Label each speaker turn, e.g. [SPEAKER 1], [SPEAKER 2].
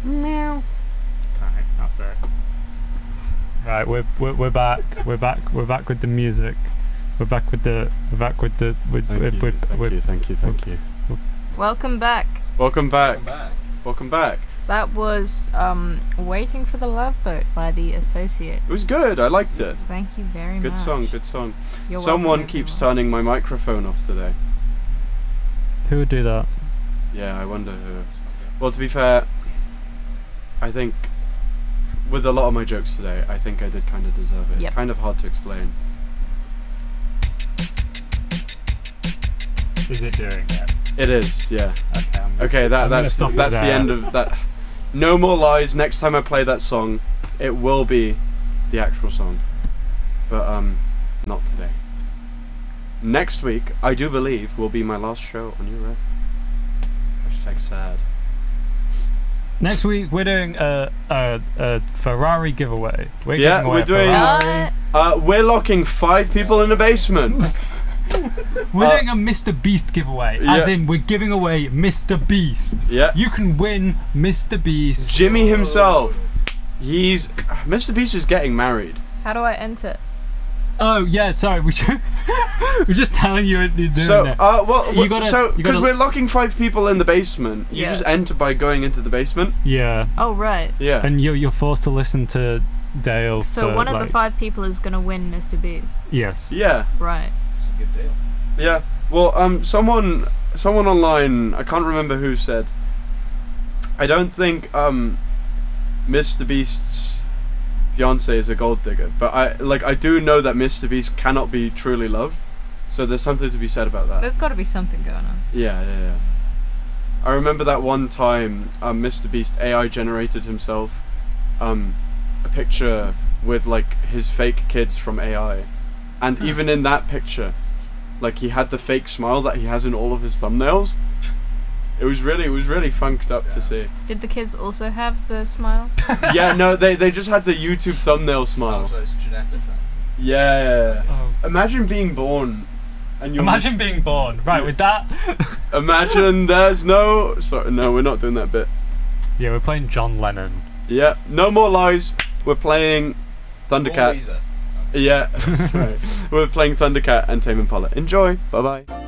[SPEAKER 1] Meow.
[SPEAKER 2] Alright, that's it. Right, we're back. We're back with the music. Thank you.
[SPEAKER 3] Welcome back.
[SPEAKER 1] Welcome back.
[SPEAKER 3] That was Waiting for the Love Boat by the Associates.
[SPEAKER 1] It was good. I liked it.
[SPEAKER 3] Thank you very
[SPEAKER 1] Good
[SPEAKER 3] much.
[SPEAKER 1] song.
[SPEAKER 3] You're
[SPEAKER 1] Someone
[SPEAKER 3] welcome,
[SPEAKER 1] keeps
[SPEAKER 3] everyone.
[SPEAKER 1] turning my microphone off today.
[SPEAKER 2] Who would do that?
[SPEAKER 1] Yeah, I wonder who. Well, to be fair, I think with a lot of my jokes today, I think I did kind of deserve it.
[SPEAKER 3] Yep.
[SPEAKER 1] It's kind of hard to explain.
[SPEAKER 2] Is it doing it?
[SPEAKER 1] It is, yeah.
[SPEAKER 2] Okay,
[SPEAKER 1] Okay, that's the
[SPEAKER 2] there.
[SPEAKER 1] end of that. No more lies. Next time I play that song, it will be the actual song, but not today. Next week, I do believe, will be my last show on Euro. #sad.
[SPEAKER 2] Next week we're doing a Ferrari giveaway. We're
[SPEAKER 1] Yeah,
[SPEAKER 2] giving away
[SPEAKER 1] we're
[SPEAKER 2] a
[SPEAKER 1] doing-
[SPEAKER 2] Ferrari.
[SPEAKER 1] We're locking 5 people in the basement.
[SPEAKER 2] We're doing a Mr. Beast giveaway, as
[SPEAKER 1] yeah.
[SPEAKER 2] in we're giving away Mr. Beast.
[SPEAKER 1] Yeah.
[SPEAKER 2] You can win Mr. Beast.
[SPEAKER 1] Jimmy himself. Mr. Beast is getting married.
[SPEAKER 3] How do I enter?
[SPEAKER 2] Oh yeah, sorry. We're just telling you what you're doing.
[SPEAKER 1] So,
[SPEAKER 2] there.
[SPEAKER 1] because
[SPEAKER 2] you gotta-
[SPEAKER 1] we're locking 5 people in the basement, you
[SPEAKER 3] Yeah.
[SPEAKER 1] just enter by going into the basement.
[SPEAKER 2] Yeah,
[SPEAKER 3] Oh, right.
[SPEAKER 1] Yeah.
[SPEAKER 2] and you're forced to listen to Dale.
[SPEAKER 3] So
[SPEAKER 2] for,
[SPEAKER 3] one of
[SPEAKER 2] like,
[SPEAKER 3] the 5 people is going to win Mr. Beast.
[SPEAKER 2] Yes.
[SPEAKER 1] Yeah.
[SPEAKER 3] Right.
[SPEAKER 4] It's a good deal.
[SPEAKER 1] Yeah. Well, someone online, I can't remember who said, I don't think Mr. Beast's fiance is a gold digger, but I do know that Mr. Beast cannot be truly loved. So there's something to be said about that.
[SPEAKER 3] There's got to be something going on.
[SPEAKER 1] Yeah. I remember that one time Mr. Beast AI generated himself a picture with like his fake kids from AI, and even in that picture, like he had the fake smile that he has in all of his thumbnails. It was really funked up to see.
[SPEAKER 3] Did the kids also have the smile?
[SPEAKER 1] Yeah, no, they just had the YouTube thumbnail
[SPEAKER 4] Oh,
[SPEAKER 1] smile.
[SPEAKER 4] so it's genetic then.
[SPEAKER 1] Yeah.
[SPEAKER 2] Oh.
[SPEAKER 1] Imagine being born, and you're
[SPEAKER 2] Imagine being born. Right, with that.
[SPEAKER 1] Imagine there's no. Sorry, no, we're not doing that bit.
[SPEAKER 2] Yeah, we're playing John Lennon.
[SPEAKER 1] Yeah, no more lies. We're playing
[SPEAKER 4] Or
[SPEAKER 1] Thundercat.
[SPEAKER 4] Weezer.
[SPEAKER 1] Yeah, that's right. We're playing Thundercat and Tame Impala. Enjoy. Bye bye.